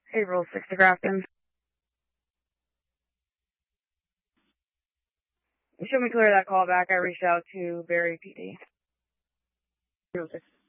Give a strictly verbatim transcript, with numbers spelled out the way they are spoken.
April sixth to Grafton. Show me clear that call back. I reached out to Barry P D. April sixth.